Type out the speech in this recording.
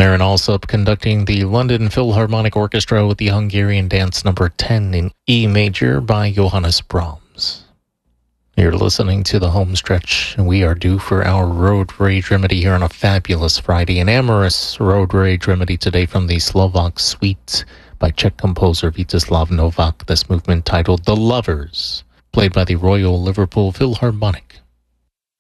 Marin Alsop conducting the London Philharmonic Orchestra with the Hungarian Dance Number 10 in E major by Johannes Brahms. You're listening to the home stretch, and we are due for our road rage remedy here on a fabulous Friday. An amorous road rage remedy today from the Slovak Suite by Czech composer Vítězslav Novák. This movement titled The Lovers, played by the Royal Liverpool Philharmonic.